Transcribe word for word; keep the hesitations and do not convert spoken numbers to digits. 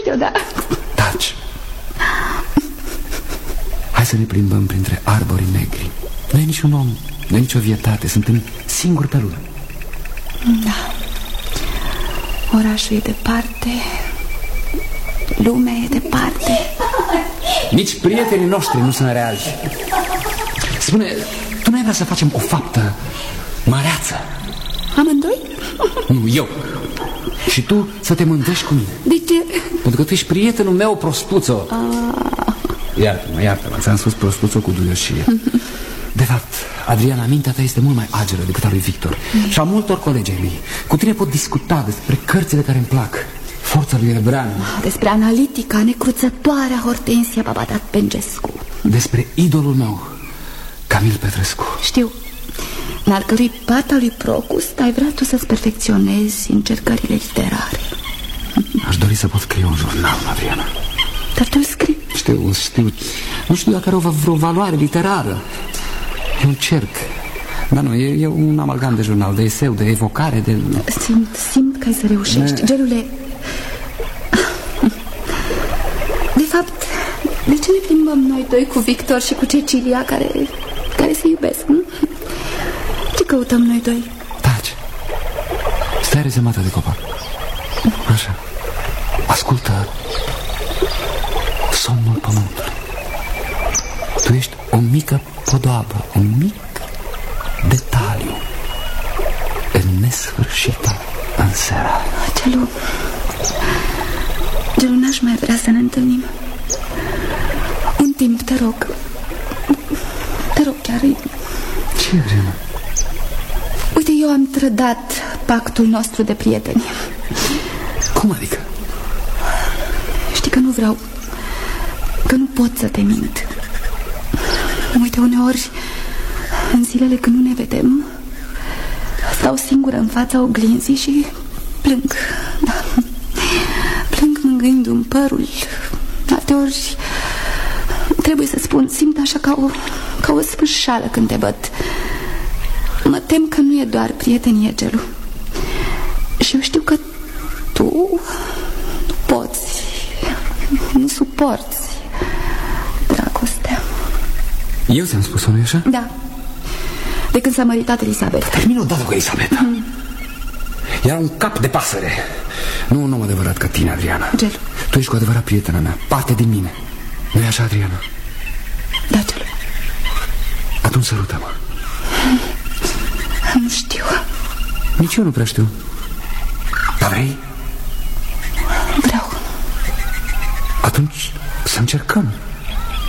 știu, da. Taci. Hai să ne plimbăm printre arbori negri. Nu e niciun om, nu e nicio vietate. Suntem singuri pe lume. Da. Orașul e departe, lumea e departe. Nici prietenii noștri nu sunt reali. Spune, tu n-ai vrea să facem o faptă măreață? Amândoi? Nu, eu. Și tu să te mândrești cu mine. De ce? Pentru că tu ești prietenul meu, prostuțo. Ah. Iartă-mă, iartă-mă, ți-am spus prostuțo cu duioșie. De fapt, Adriana, mintea ta este mult mai ageră decât a lui Victor mm. și a multor colegi ai lui. Cu tine pot discuta despre cărțile care îmi plac, forța lui Rebran, despre analitica necruțătoare a Hortensia Babadat-Pengescu, despre idolul meu, Camil Petrescu. Știu, în al cărui pat al lui Procust ai vrea tu să-ți perfecționezi încercările literare. Aș dori să pot scrie un jurnal, Adriana. Dar tu îl scrii? Știu, știu. Nu știu dacă are o, vreo valoare literară. E un cerc. Dar nu, e, e un amalgam de jurnal, de eseu, de evocare, de... Simt, simt că ai să reușești, ne... Gelule. De fapt, de ce ne plimbăm noi doi cu Victor și cu Cecilia, care, care se iubesc, nu? Ce căutăm noi doi? Taci. Stai rezemată de copac. Așa. Ascultă somnul pământului. Tu ești o mică podoabă, un mic detaliu în nesfârșită înserare. Gelu, Gelu, n-aș mai vrea să ne întâlnim. Un timp, te rog. Te rog, chiar. Ce, Adriana? Uite, eu am trădat pactul nostru de prieteni. Cum adică? Știi că nu vreau, că nu pot să te mint. Uite, uneori, în zilele când nu ne vedem, stau singură în fața oglinzii și plâng, da. Plâng mângâindu-mi părul. Alteori, trebuie să spun, simt așa ca o, ca o sfârșală când te văd. Mă tem că nu e doar prietenie, Gelu. Și eu știu că tu nu poți, nu suporți dragostea. Eu ți-am spus-o, nu-i așa? Da. De când s-a măritat Elisabeta. Termin odată cu Elisabeta. mm. Era un cap de pasăre. Nu un om adevărat ca tine, Adriana. Gelu. Tu ești cu adevărat prietena mea, parte din mine. Nu-i așa, Adriana? Da, Gelu. Atunci sărută-mă. Nu știu. Nici eu nu prea știu. Dar vrei? Vreau. Atunci să încercăm.